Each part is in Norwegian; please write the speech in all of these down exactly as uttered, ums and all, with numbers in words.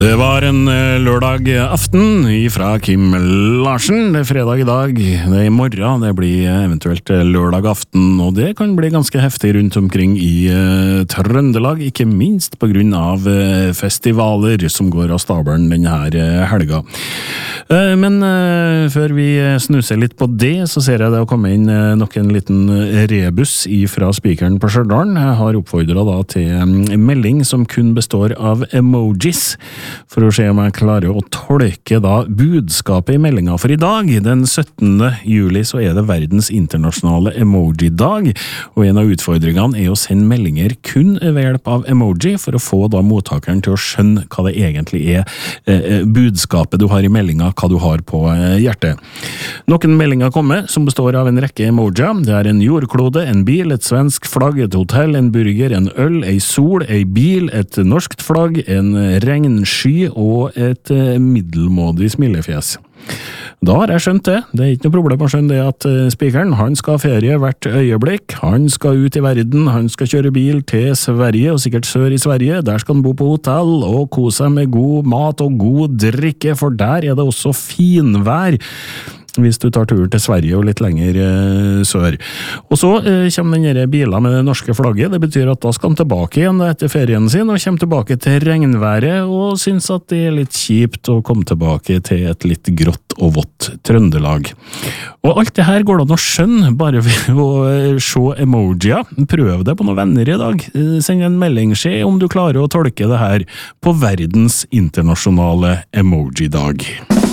Det var en lørdag aften fra Kim Larsen. Det er fredag i dag, det er i morgen, det blir eventuelt lørdag aften, og det kan bli ganske heftig rundt omkring i uh, Trøndelag, ikke minst på grunn av uh, festivaler som går av stabelen denne uh, helga. Uh, men uh, før vi snuser litt på det, så ser jeg det å komme inn uh, nok en liten rebus fra spikeren på Stjørdal. Jeg har oppfordret da til en melding som kun består av emojis, for å se om jeg klarer å tolke da budskapet i meldinga for i dag. Den syttende juli så er det verdens internasjonale emoji-dag, og en av utfordringene er å sende meldinger kun ved hjelp av emoji, for å få da mottakeren til å skjønne hva det egentlig er eh, budskapet du har i meldinga, hva du har på eh, hjertet. Noen meldinger kommer som består av en rekke emojier. Det er en jordklode, en bil, et svensk flagg, et hotell, en burger, en øl, ei sol, ei bil, et norskt flagg, en regnsky og et eh, middelmådig smilefjes. Da har jeg skjønt det. Det er ikke noe problem å skjønne det at uh, spikeren, han skal ha ferie hvert øyeblikk, han skal ut i verden, han skal kjøre bil til Sverige, og sikkert sør i Sverige, der skal han bo på hotell og kose seg med god mat og god drikke, for der er det også finvær hvis du tar tur til Sverige og litt lenger eh, sør. Og så eh, kommer denne bilen med det norske flagget. Det betyr at da skal han tilbake igjen etter ferien sin, og kommer tilbake til regnværet, og synes at det er litt kjipt å komme tilbake til et litt grått og vått Trøndelag. Og alt det her går det an å skjønne bare ved å se emojier. Prøv det på noen venner i dag. Send en melding, se om du klarer å tolke det her på verdens internasjonale emoji-dag.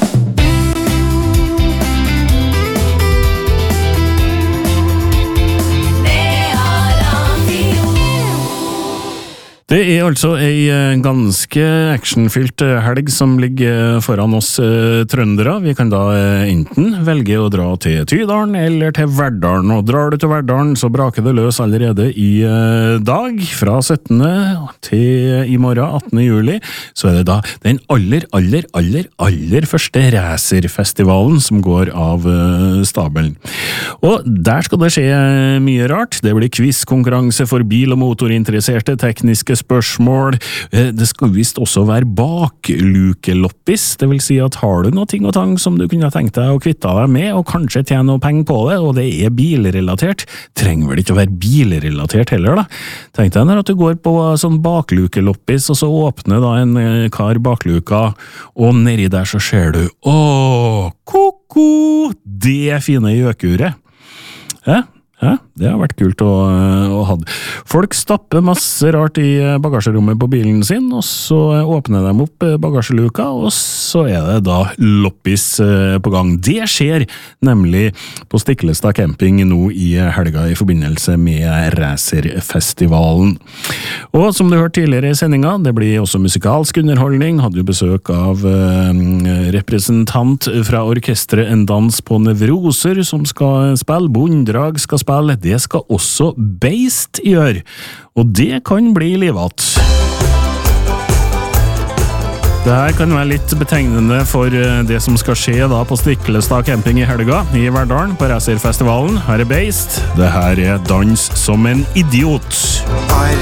Det er altså ei ganske actionfylt helg som ligger foran oss eh, trøndere. Vi kan da eh, enten velge å dra til Tydalen eller til Verdalen, og drar du til Verdalen så braker det løs allerede i eh, dag, fra syttende til i morgen attende juli, så er det da den aller, aller, aller, aller første racerfestivalen som går av eh, stabelen. Og der skal det skje mye rart. Det blir quizkonkurranse for bil- og motorinteresserte, tekniske spørsmål. Det skal visst også være baklukeloppis, det vil si at har du noe ting og tang som du kunne tenkt deg å kvitte deg med, og kanskje tjene noe penger på det, og det er bilrelatert, trenger vel ikke å være bilrelatert heller da. Tenk deg når at du går på sånn baklukeloppis, og så åpner da en kar bakluka, og nedi der så ser du, åh, koko, det er fine gjøkuret. Ja, ja, det har vært kult å, å ha. Folk stapper masse rart i bagasjerommet på bilen sin, og så åpner de opp bagasjeluka, og så er det da loppis på gang. Det skjer nemlig på Stiklestad camping nå i helga i forbindelse med racerfestivalen. Og som du hørte tidligere i sendinga, det blir også musikalsk underholdning. Hadde jo besøk av eh, representant fra orkestret En dans på nevroser, som skal spille, Bondrag skal spille. Det skal også Beist gjøre, og det kan bli livat. Det her kan være litt betegnende for det som skal skje da på Stiklestad camping i helga i Verdalen på racerfestivalen. Her er Beist, det her er Dans som en idiot. I